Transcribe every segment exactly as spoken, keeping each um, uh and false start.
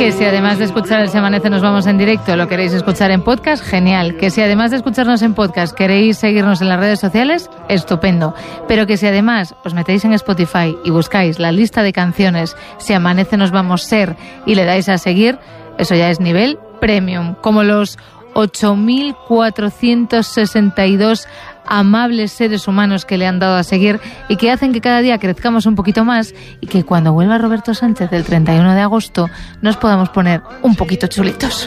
Que si además de escuchar el Se Amanece nos vamos en directo, lo queréis escuchar en podcast, genial. Que si además de escucharnos en podcast queréis seguirnos en las redes sociales, estupendo. Pero que si además os metéis en Spotify y buscáis la lista de canciones Si Amanece nos vamos ser y le dais a seguir, eso ya es nivel premium, como los ocho mil cuatrocientos sesenta y dos amables seres humanos que le han dado a seguir y que hacen que cada día crezcamos un poquito más y que cuando vuelva Roberto Sánchez el treinta y uno de agosto nos podamos poner un poquito chulitos.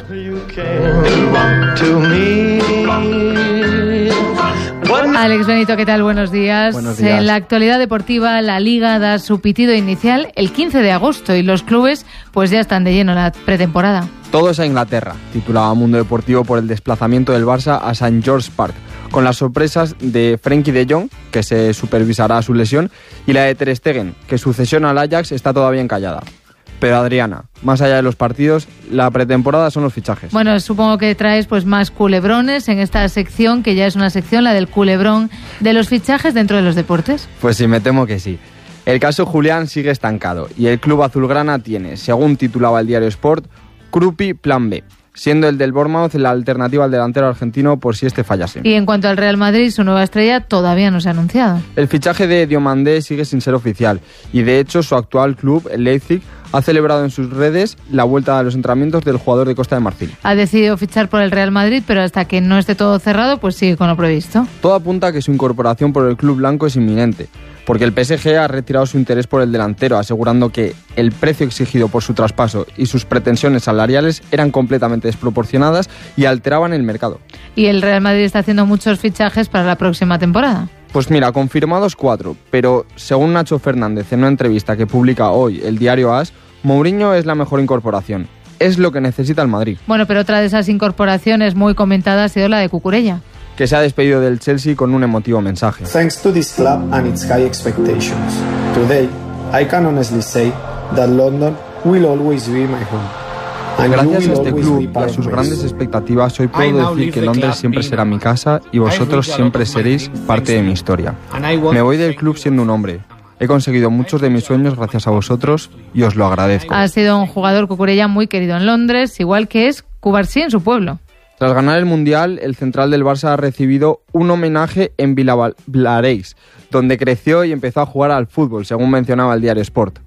Alex Benito, ¿qué tal? Buenos días. Buenos días. En la actualidad deportiva, la Liga da su pitido inicial el quince de agosto y los clubes pues ya están de lleno en la pretemporada. Todo es a Inglaterra, titulaba Mundo Deportivo por el desplazamiento del Barça a Saint George's Park, con las sorpresas de Frenkie de Jong, que se supervisará su lesión, y la de Ter Stegen, que su cesión al Ajax está todavía encallada. Pero Adriana, más allá de los partidos, la pretemporada son los fichajes. Bueno, supongo que traes pues más culebrones en esta sección, que ya es una sección, la del culebrón de los fichajes dentro de los deportes. Pues sí, me temo que sí. El caso Julián sigue estancado y el club azulgrana tiene, según titulaba el diario Sport, Krupi Plan B, siendo el del Bournemouth la alternativa al delantero argentino por si este fallase. Y en cuanto al Real Madrid, su nueva estrella todavía no se ha anunciado. El fichaje de Diomandé sigue sin ser oficial y de hecho su actual club, el Leipzig, ha celebrado en sus redes la vuelta a los entrenamientos del jugador de Costa de Marfil. Ha decidido fichar por el Real Madrid, pero hasta que no esté todo cerrado, pues sigue con lo previsto. Todo apunta a que su incorporación por el club blanco es inminente, porque el P S G ha retirado su interés por el delantero, asegurando que el precio exigido por su traspaso y sus pretensiones salariales eran completamente desproporcionadas y alteraban el mercado. Y el Real Madrid está haciendo muchos fichajes para la próxima temporada. Pues mira, confirmados cuatro, pero según Nacho Fernández en una entrevista que publica hoy el diario AS, Mourinho es la mejor incorporación. Es lo que necesita el Madrid. Bueno, pero otra de esas incorporaciones muy comentada ha sido la de Cucurella, que se ha despedido del Chelsea con un emotivo mensaje. Thanks to this club and its high expectations. Today, I can honestly say that London will always be my home. And gracias a este club y a sus grandes expectativas, hoy puedo decir que Londres siempre será mi casa y vosotros siempre seréis parte de mi historia. Me voy del club siendo un hombre. He conseguido muchos de mis sueños gracias a vosotros y os lo agradezco. Ha sido un jugador Cucurella muy querido en Londres, igual que es Cubarsí en su pueblo. Tras ganar el Mundial, el central del Barça ha recibido un homenaje en Vilablareix, donde creció y empezó a jugar al fútbol, según mencionaba el diario Sport.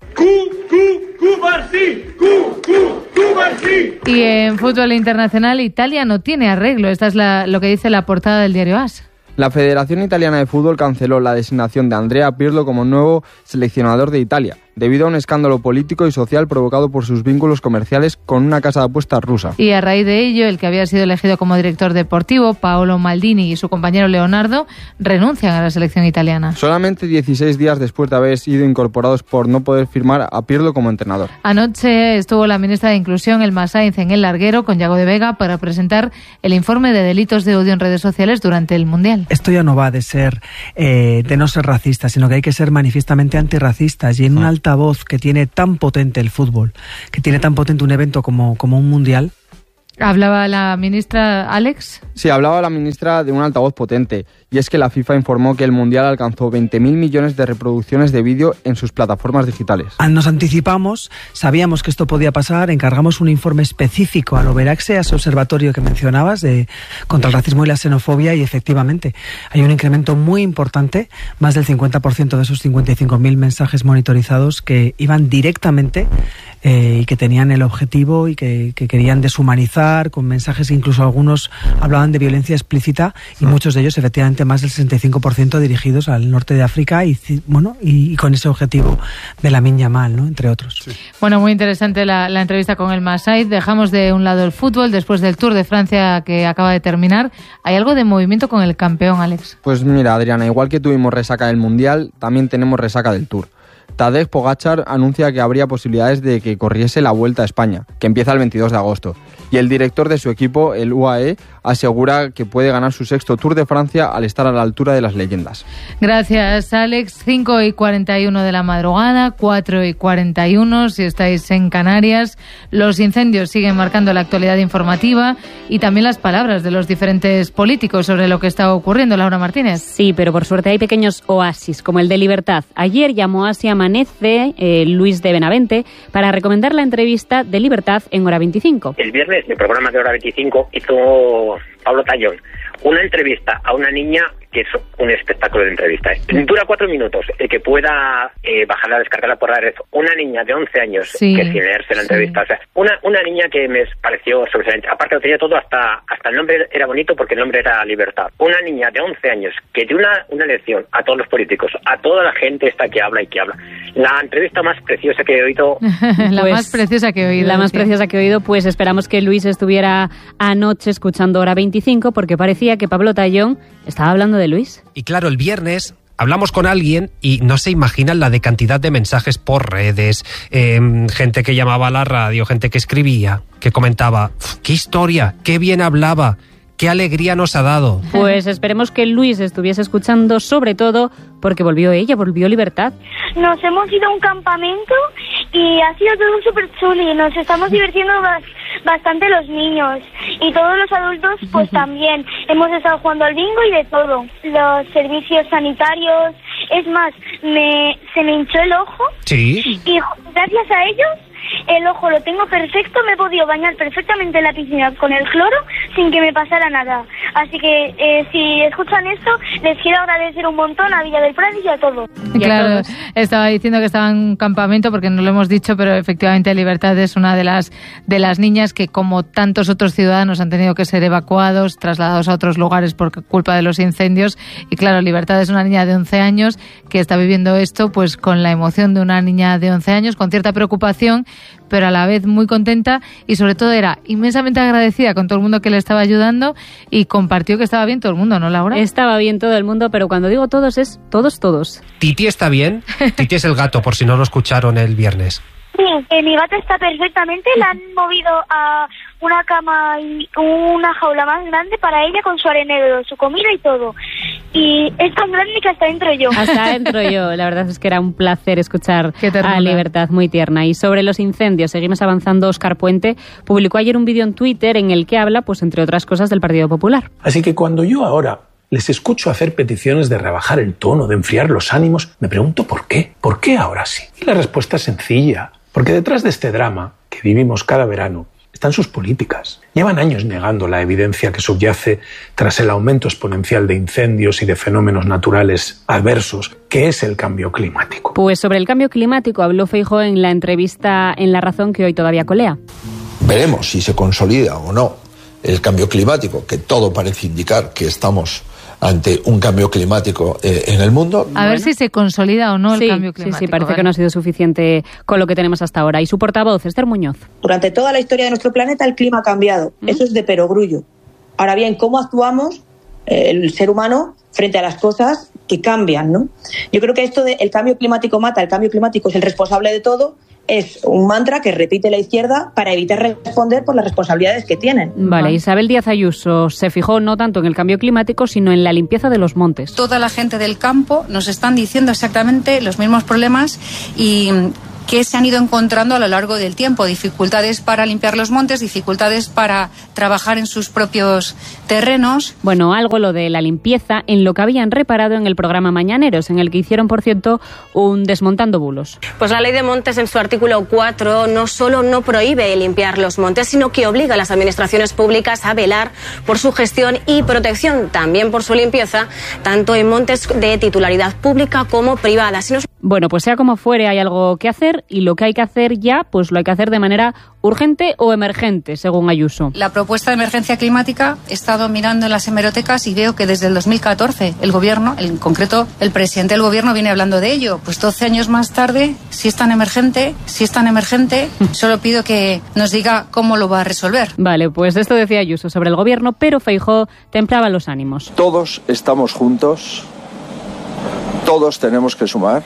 Y en fútbol internacional, Italia no tiene arreglo. Esta es la, lo que dice la portada del diario AS. La Federación Italiana de Fútbol canceló la designación de Andrea Pirlo como nuevo seleccionador de Italia, debido a un escándalo político y social provocado por sus vínculos comerciales con una casa de apuestas rusa. Y a raíz de ello, el que había sido elegido como director deportivo, Paolo Maldini, y su compañero Leonardo, renuncian a la selección italiana. Solamente dieciséis días después de haber sido incorporados por no poder firmar a Pirlo como entrenador. Anoche estuvo la ministra de Inclusión, Elma Sainz, en El Larguero con Yago de Vega para presentar el informe de delitos de odio en redes sociales durante el Mundial. Esto ya no va de ser, eh, de no ser racista, sino que hay que ser manifiestamente antirracistas, y en un alta voz que tiene tan potente el fútbol, que tiene tan potente un evento como, como un mundial. ¿Hablaba la ministra, Alex? Sí, hablaba la ministra de un altavoz potente, y es que la FIFA informó que el Mundial alcanzó veinte mil millones de reproducciones de vídeo en sus plataformas digitales. Nos anticipamos, sabíamos que esto podía pasar, encargamos un informe específico a Loveraxe, a ese observatorio que mencionabas, de, contra el racismo y la xenofobia, y efectivamente hay un incremento muy importante, más del cincuenta por ciento de esos cincuenta y cinco mil mensajes monitorizados que iban directamente eh, y que tenían el objetivo y que, que querían deshumanizar, con mensajes, incluso algunos hablaban de violencia explícita, y muchos de ellos efectivamente más del sesenta y cinco por ciento dirigidos al norte de África y bueno y, y con ese objetivo de Lamine Yamal, ¿no?, entre otros. Sí. Bueno, muy interesante la, la entrevista con el Massaid. Dejamos de un lado el fútbol después del Tour de Francia que acaba de terminar. ¿Hay algo de movimiento con el campeón, Alex? Pues mira, Adriana, igual que tuvimos resaca del Mundial, también tenemos resaca del Tour. Tadej Pogačar anuncia que habría posibilidades de que corriese la Vuelta a España, que empieza el veintidós de agosto. Y el director de su equipo, el U A E, asegura que puede ganar su sexto Tour de Francia al estar a la altura de las leyendas. Gracias, Alex. cinco y cuarenta y uno de la madrugada, cuatro y cuarenta y uno si estáis en Canarias. Los incendios siguen marcando la actualidad informativa y también las palabras de los diferentes políticos sobre lo que está ocurriendo. Laura Martínez. Sí, pero por suerte hay pequeños oasis, como el de Libertad. Ayer llamó a Así Amanece eh, Luis de Benavente para recomendar la entrevista de Libertad en Hora veinticinco. El viernes, mi programa de Hora veinticinco, hizo Pablo Tallón una entrevista a una niña que es un espectáculo de entrevista. ¿eh? Dura cuatro minutos. El que pueda eh, bajarla, descargarla por la red. Una niña de once años, sí, que sin leerse la entrevista. Sí. O sea, una, una niña que me pareció sobresaliente. Aparte lo tenía todo, hasta hasta el nombre era bonito porque el nombre era Libertad. Una niña de once años que dio una, una lección a todos los políticos, a toda la gente esta que habla y que habla. La entrevista más preciosa que he oído. la pues, más preciosa que he oído. La más sí. preciosa que he oído. Pues esperamos que Luis estuviera anoche escuchando Hora veinticinco, porque parecía que Pablo Tallón estaba hablando de Luis. Y claro, el viernes hablamos con alguien y no se imaginan la de cantidad de mensajes por redes, eh, gente que llamaba a la radio, gente que escribía, que comentaba, ¡qué historia! ¡Qué bien hablaba! ¡Qué alegría nos ha dado! Pues esperemos que Luis estuviese escuchando, sobre todo porque volvió ella, volvió Libertad. Nos hemos ido a un campamento y ha sido todo súper chuli. Nos estamos divirtiendo bastante los niños y todos los adultos pues también. Hemos estado jugando al bingo y de todo. Los servicios sanitarios. Es más, me, se me hinchó el ojo. Sí. Y gracias a ellos el ojo lo tengo perfecto, me he podido bañar perfectamente en la piscina con el cloro sin que me pasara nada. Así que eh, si escuchan esto, les quiero agradecer un montón a Villa del Prado y a todo. Y Claro, a todos. estaba diciendo que estaba en un campamento porque no lo hemos dicho, pero efectivamente Libertad es una de las de las niñas que, como tantos otros ciudadanos, han tenido que ser evacuados, trasladados a otros lugares por culpa de los incendios. Y claro, Libertad es una niña de once años que está viviendo esto pues con la emoción de una niña de once años, con cierta preocupación, pero a la vez muy contenta y sobre todo era inmensamente agradecida con todo el mundo que le estaba ayudando y compartió que estaba bien todo el mundo, ¿no, Laura? Estaba bien todo el mundo, pero cuando digo todos es todos, todos. ¿Titi está bien? Titi es el gato, por si no lo escucharon el viernes. Sí, eh, mi gata está perfectamente, la han movido a una cama y una jaula más grande para ella con su arenero, su comida y todo. Y es tan grande que hasta entro yo. Hasta entro yo. La verdad es que era un placer escuchar Qué ternura. a Libertad, muy tierna. Y sobre los incendios, seguimos avanzando. Óscar Puente publicó ayer un vídeo en Twitter en el que habla, pues entre otras cosas, del Partido Popular. Así que cuando yo ahora les escucho hacer peticiones de rebajar el tono, de enfriar los ánimos, me pregunto ¿por qué? ¿Por qué ahora sí? Y la respuesta es sencilla. Porque detrás de este drama que vivimos cada verano están sus políticas. Llevan años negando la evidencia que subyace tras el aumento exponencial de incendios y de fenómenos naturales adversos, que es el cambio climático. Pues sobre el cambio climático habló Feijóo en la entrevista en La Razón que hoy todavía colea. Veremos si se consolida o no el cambio climático, que todo parece indicar que estamos ante un cambio climático eh, en el mundo. A bueno. ver si se consolida o no el sí, cambio climático. Sí, sí, parece ¿vale? que no ha sido suficiente con lo que tenemos hasta ahora. Y su portavoz, Esther Muñoz. Durante toda la historia de nuestro planeta el clima ha cambiado. ¿Mm? Eso es de perogrullo. Ahora bien, ¿cómo actuamos eh, el ser humano frente a las cosas que cambian, ¿no? Yo creo que esto de el cambio climático mata, el cambio climático es el responsable de todo, es un mantra que repite la izquierda para evitar responder por las responsabilidades que tienen. Vale, Isabel Díaz Ayuso se fijó no tanto en el cambio climático, sino en la limpieza de los montes. Toda la gente del campo nos están diciendo exactamente los mismos problemas y que se han ido encontrando a lo largo del tiempo. Dificultades para limpiar los montes, dificultades para trabajar en sus propios terrenos. Bueno, algo lo de la limpieza en lo que habían reparado en el programa Mañaneros, en el que hicieron, por cierto, un Desmontando Bulos. Pues la ley de montes en su artículo cuatro no solo no prohíbe limpiar los montes, sino que obliga a las administraciones públicas a velar por su gestión y protección, también por su limpieza, tanto en montes de titularidad pública como privada. Si nos... Bueno, pues sea como fuere, hay algo que hacer y lo que hay que hacer ya, pues lo hay que hacer de manera urgente o emergente, según Ayuso. La propuesta de emergencia climática, he estado mirando en las hemerotecas y veo que desde el dos mil catorce el gobierno, en concreto el presidente del gobierno, viene hablando de ello. Pues doce años más tarde, si es tan emergente, si es tan emergente, solo pido que nos diga cómo lo va a resolver. Vale, pues esto decía Ayuso sobre el gobierno, pero Feijóo templaba los ánimos. Todos estamos juntos, todos tenemos que sumar,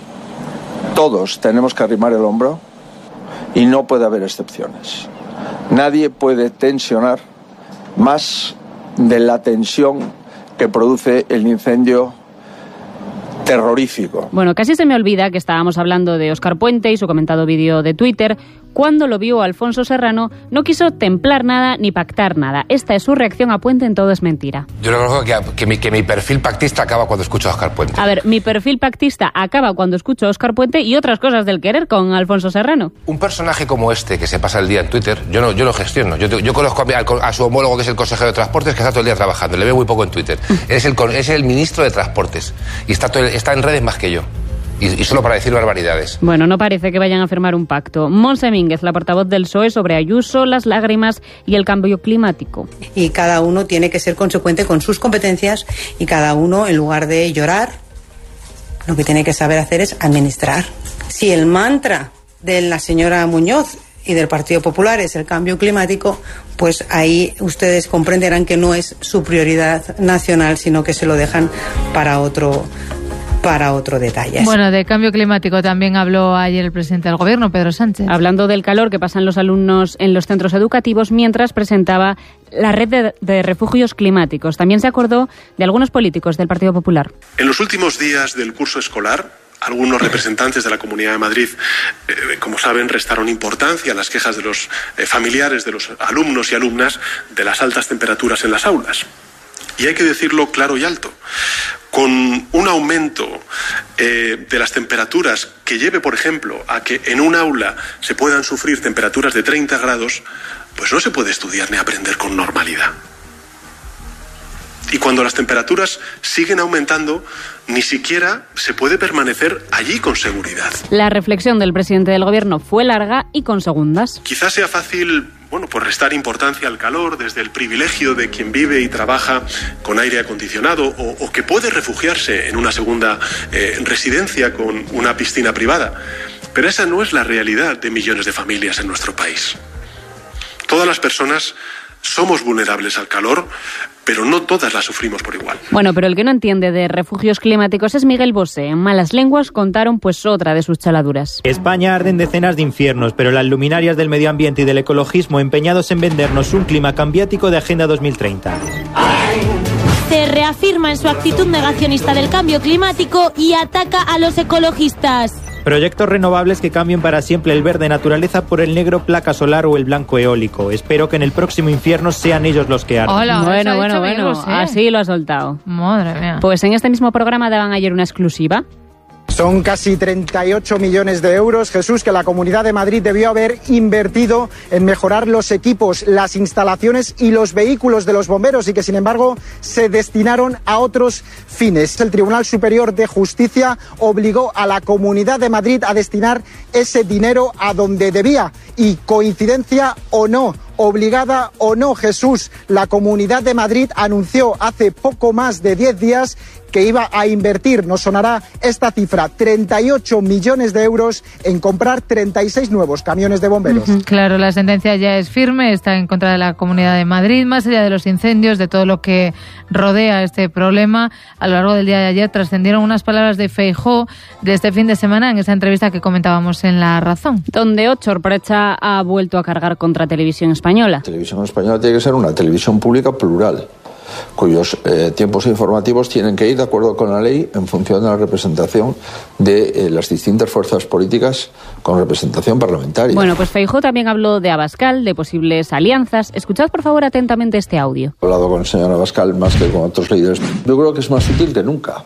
todos tenemos que arrimar el hombro y no puede haber excepciones. Nadie puede tensionar más de la tensión que produce el incendio terrorífico. Bueno, casi se me olvida que estábamos hablando de Óscar Puente y su comentado vídeo de Twitter. Cuando lo vio Alfonso Serrano, no quiso templar nada ni pactar nada. Esta es su reacción a Puente en Todo es mentira. Yo creo que, que, mi, que mi perfil pactista acaba cuando escucho a Óscar Puente. A ver, mi perfil pactista acaba cuando escucho a Óscar Puente y otras cosas del querer con Alfonso Serrano. Un personaje como este, que se pasa el día en Twitter, yo no yo lo gestiono. Yo, yo conozco a, mi, a su homólogo, que es el consejero de Transportes, que está todo el día trabajando. Le veo muy poco en Twitter. es, el, es el ministro de Transportes y está, todo, está en redes más que yo. Y, y solo para decir barbaridades. Bueno, no parece que vayan a firmar un pacto. Montse Mínguez, la portavoz del P S O E, sobre Ayuso, las lágrimas y el cambio climático. Y cada uno tiene que ser consecuente con sus competencias y cada uno, en lugar de llorar, lo que tiene que saber hacer es administrar. Si el mantra de la señora Muñoz y del Partido Popular es el cambio climático, pues ahí ustedes comprenderán que no es su prioridad nacional, sino que se lo dejan para otro para otro detalle. Bueno, de cambio climático también habló ayer el presidente del Gobierno, Pedro Sánchez. Hablando del calor que pasan los alumnos en los centros educativos mientras presentaba la red de, de refugios climáticos. También se acordó de algunos políticos del Partido Popular. En los últimos días del curso escolar, algunos representantes de la Comunidad de Madrid, eh, como saben, restaron importancia a las quejas de los eh, familiares de los alumnos y alumnas de las altas temperaturas en las aulas. Y hay que decirlo claro y alto. Con un aumento eh, de las temperaturas que lleve, por ejemplo, a que en un aula se puedan sufrir temperaturas de treinta grados, pues no se puede estudiar ni aprender con normalidad. Y cuando las temperaturas siguen aumentando, ni siquiera se puede permanecer allí con seguridad. La reflexión del presidente del Gobierno fue larga y con segundas. Quizás sea fácil, bueno, pues restar importancia al calor desde el privilegio de quien vive y trabaja con aire acondicionado o, o que puede refugiarse en una segunda eh, residencia con una piscina privada. Pero esa no es la realidad de millones de familias en nuestro país. Todas las personas somos vulnerables al calor, pero no todas la sufrimos por igual. Bueno, pero el que no entiende de refugios climáticos es Miguel Bosé. En Malas Lenguas contaron pues otra de sus chaladuras. España arde en decenas de infiernos, pero las luminarias del medio ambiente y del ecologismo empeñados en vendernos un clima cambiático de Agenda dos mil treinta. Se reafirma en su actitud negacionista del cambio climático y ataca a los ecologistas. Proyectos renovables que cambien para siempre el verde naturaleza por el negro placa solar o el blanco eólico. Espero que en el próximo infierno sean ellos los que arden. Hola, bueno, bueno, bueno, Bosé. Así lo ha soltado. Madre mía. Pues en este mismo programa daban ayer una exclusiva. Son casi treinta y ocho millones de euros, Jesús, que la Comunidad de Madrid debió haber invertido en mejorar los equipos, las instalaciones y los vehículos de los bomberos y que, sin embargo, se destinaron a otros fines. El Tribunal Superior de Justicia obligó a la Comunidad de Madrid a destinar ese dinero a donde debía. Y, coincidencia o no, obligada o no, Jesús, la Comunidad de Madrid anunció hace poco más de diez días que iba a invertir, nos sonará esta cifra, treinta y ocho millones de euros en comprar treinta y seis nuevos camiones de bomberos. Uh-huh. Claro, la sentencia ya es firme, está en contra de la Comunidad de Madrid, más allá de los incendios, de todo lo que rodea este problema. A lo largo del día de ayer trascendieron unas palabras de Feijóo de este fin de semana en esa entrevista que comentábamos en La Razón. Donde Óchor Precha ha vuelto a cargar contra Televisión Española. Televisión Española tiene que ser una televisión pública plural, cuyos eh, tiempos informativos tienen que ir de acuerdo con la ley en función de la representación de eh, las distintas fuerzas políticas con representación parlamentaria. Bueno, pues Feijóo también habló de Abascal, de posibles alianzas. Escuchad, por favor, atentamente este audio. He hablado con el señor Abascal más que con otros líderes. Yo creo que es más útil que nunca,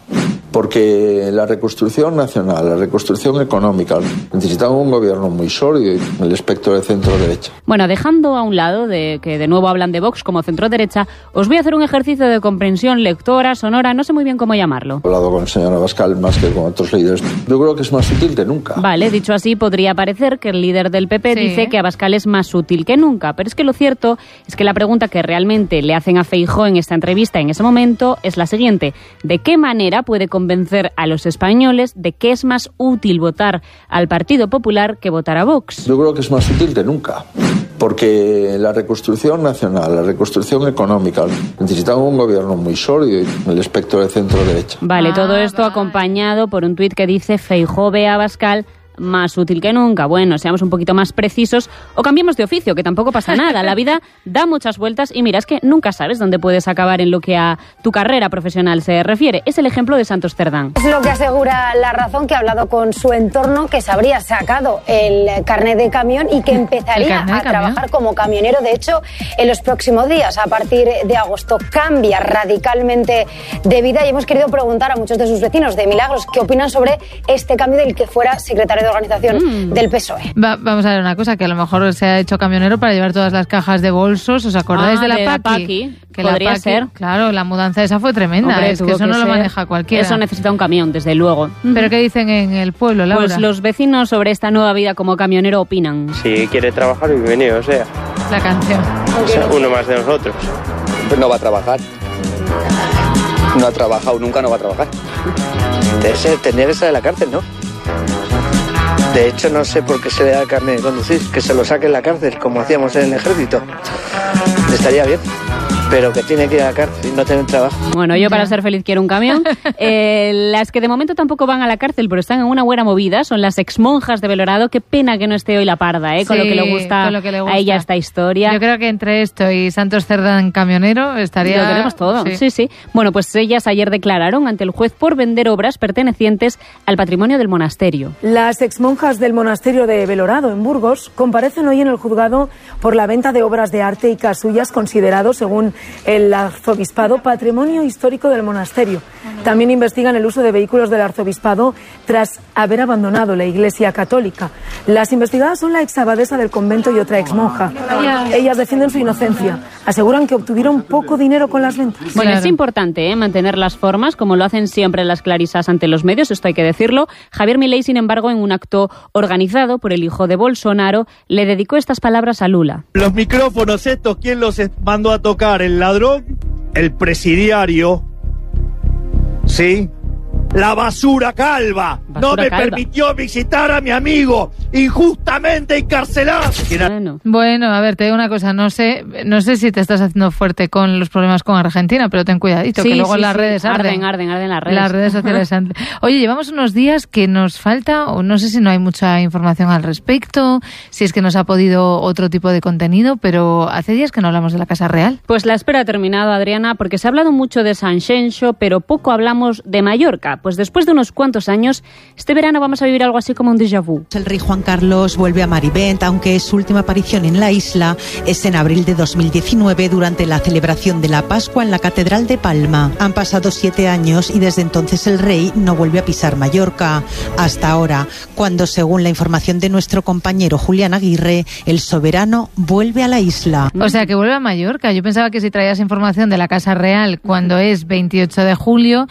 porque la reconstrucción nacional, la reconstrucción económica, necesitamos un gobierno muy sólido y el espectro de centro-derecha. Bueno, dejando a un lado de que de nuevo hablan de Vox como centro-derecha, os voy a hacer un ejercicio de comprensión lectora, sonora, no sé muy bien cómo llamarlo. He hablado con el señor Abascal más que con otros líderes. Yo creo que es más útil que nunca. Vale, dicho así, podría parecer que el líder del P P sí. dice que Abascal es más útil que nunca, pero es que lo cierto es que la pregunta que realmente le hacen a Feijóo en esta entrevista en ese momento es la siguiente: ¿de qué manera puede convencer a los españoles de que es más útil votar al Partido Popular que votar a Vox? Yo creo que es más útil que nunca, porque la reconstrucción nacional, la reconstrucción económica, necesitamos un gobierno muy sólido y el espectro de centro-derecha. Vale, ah, todo esto vale. acompañado por un tuit que dice: Feijóo ve a Abascal más útil que nunca. Bueno, seamos un poquito más precisos o cambiemos de oficio, que tampoco pasa nada. La vida da muchas vueltas y mira, es que nunca sabes dónde puedes acabar en lo que a tu carrera profesional se refiere. Es el ejemplo de Santos Cerdán. Es lo que asegura La Razón, que ha hablado con su entorno, que se habría sacado el carnet de camión y que empezaría a trabajar como camionero. De hecho, en los próximos días, a partir de agosto, cambia radicalmente de vida y hemos querido preguntar a muchos de sus vecinos de Milagros qué opinan sobre este cambio del que fuera secretario de organización mm. del P S O E. Va, vamos a ver una cosa, que a lo mejor se ha hecho camionero para llevar todas las cajas de bolsos. ¿Os acordáis ah, de la de Paqui? La Paqui. Que Podría la Paqui, ser. Claro, la mudanza esa fue tremenda. Hombre, es que eso que no ser. Lo maneja cualquiera. Eso necesita un camión, desde luego. ¿Pero qué dicen en el pueblo, Laura? Pues los vecinos sobre esta nueva vida como camionero opinan. Si quiere trabajar, bienvenido, o sea. La canción. O sea, uno más de nosotros. Pues no va a trabajar. No ha trabajado nunca, no va a trabajar. Debe ser, tendría que estar en la cárcel, ¿no? De hecho, no sé por qué se le da el carnet de conducir, que se lo saque en la cárcel, como hacíamos en el ejército. Estaría bien, pero que tiene que ir a la cárcel y no tener trabajo. Bueno, yo para ser feliz quiero un camión. Eh, las que de momento tampoco van a la cárcel, pero están en una buena movida, son las exmonjas de Belorado. Qué pena que no esté hoy la Parda, ¿eh? Con, sí, lo que le gusta con lo que le gusta a ella esta historia. Yo creo que entre esto y Santos Cerdán camionero estaría... Lo tenemos todo, sí. sí, sí. Bueno, pues ellas ayer declararon ante el juez por vender obras pertenecientes al patrimonio del monasterio. Las exmonjas del monasterio de Belorado, en Burgos, comparecen hoy en el juzgado por la venta de obras de arte y casullas considerados, según el arzobispado, patrimonio histórico del monasterio. También investigan el uso de vehículos del arzobispado tras haber abandonado la Iglesia católica. Las investigadas son la exabadesa del convento y otra exmonja. Ellas defienden su inocencia. Aseguran que obtuvieron poco dinero con las ventas. Bueno, claro. Es importante ¿eh? mantener las formas, como lo hacen siempre las clarisas ante los medios, esto hay que decirlo. Javier Milei, sin embargo, en un acto organizado por el hijo de Bolsonaro, le dedicó estas palabras a Lula. Los micrófonos estos, ¿quién los mandó a tocar? ¿El ladrón? ¿El presidiario? ¿Sí? La basura calva. Basura no me calva. Permitió visitar a mi amigo injustamente encarcelado. Bueno. bueno, a ver, te digo una cosa, no sé, no sé si te estás haciendo fuerte con los problemas con Argentina, pero ten cuidadito, sí, que luego sí, las sí. redes arden. Arden, arden, arden las redes. Las redes sociales arden. Oye, llevamos unos días que nos falta, o no sé si no hay mucha información al respecto, si es que nos ha podido otro tipo de contenido, pero hace días que no hablamos de la Casa Real. Pues la espera ha terminado, Adriana, porque se ha hablado mucho de Sanxenxo, pero poco hablamos de Mallorca. Pues después de unos cuantos años, este verano vamos a vivir algo así como un déjà vu. El rey Juan Carlos vuelve a Marivent, aunque su última aparición en la isla es en abril de dos mil diecinueve durante la celebración de la Pascua en la Catedral de Palma. Han pasado siete años y desde entonces el rey no vuelve a pisar Mallorca. Hasta ahora, cuando según la información de nuestro compañero Julián Aguirre, el soberano vuelve a la isla. O sea, que vuelve a Mallorca. Yo pensaba que si traías información de la Casa Real cuando es veintiocho de julio,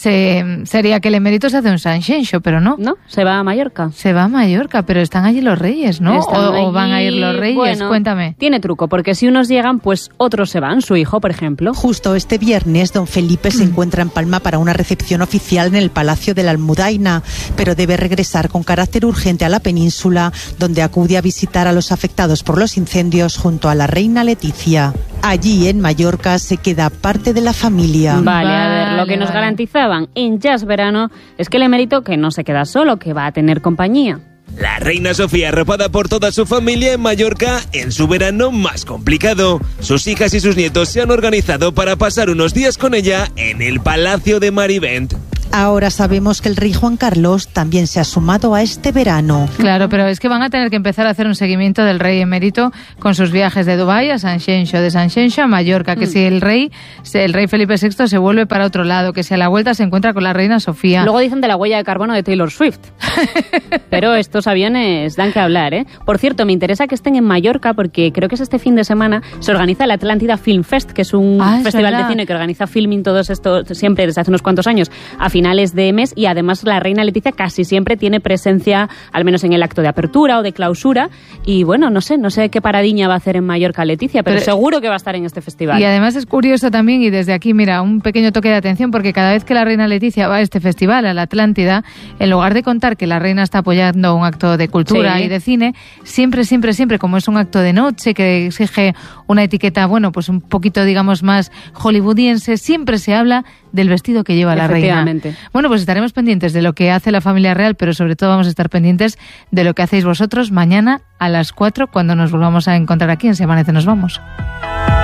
se, sería que el emérito se hace un Sanxenxo, pero no. No, se va a Mallorca. Se va a Mallorca, pero están allí los reyes, ¿no? O, allí, o van a ir los reyes, bueno, cuéntame. Tiene truco, porque si unos llegan, pues otros se van. Su hijo, por ejemplo. Justo este viernes, don Felipe se encuentra en Palma para una recepción oficial en el Palacio de la Almudaina, pero debe regresar con carácter urgente a la península, donde acude a visitar a los afectados por los incendios junto a la reina Leticia. Allí, en Mallorca, se queda parte de la familia. Vale, vale a ver, lo que nos garantizaban en Jazz Verano es que el emérito que no se queda solo, que va a tener compañía. La reina Sofía arropada por toda su familia en Mallorca en su verano más complicado. Sus hijas y sus nietos se han organizado para pasar unos días con ella en el Palacio de Marivent. Ahora sabemos que el rey Juan Carlos también se ha sumado a este verano. Claro, pero es que van a tener que empezar a hacer un seguimiento del rey emérito con sus viajes de Dubái a Sanxenxo, de Sanxenxo a Mallorca, que mm. si el rey el rey Felipe sexto se vuelve para otro lado, que si a la vuelta se encuentra con la reina Sofía. Luego dicen de la huella de carbono de Taylor Swift. Pero estos aviones dan que hablar, ¿eh? Por cierto, me interesa que estén en Mallorca porque creo que es este fin de semana, se organiza el Atlántida Film Fest, que es un ah, festival de cine que organiza Filmin todos estos, siempre desde hace unos cuantos años, a finales de mes, y además la reina Leticia casi siempre tiene presencia, al menos en el acto de apertura o de clausura, y bueno, no sé, no sé qué paradiña va a hacer en Mallorca Leticia, pero, pero seguro que va a estar en este festival. Y además es curioso también, y desde aquí, mira, un pequeño toque de atención, porque cada vez que la reina Leticia va a este festival, a la Atlántida, en lugar de contar que la reina está apoyando un acto de cultura sí. y de cine, siempre, siempre, siempre, como es un acto de noche que exige una etiqueta, bueno, pues un poquito, digamos, más hollywoodiense, siempre se habla del vestido que lleva la reina. Bueno, pues estaremos pendientes de lo que hace la familia real, pero sobre todo vamos a estar pendientes de lo que hacéis vosotros mañana a las cuatro, cuando nos volvamos a encontrar aquí en Si Amanece Nos Vamos.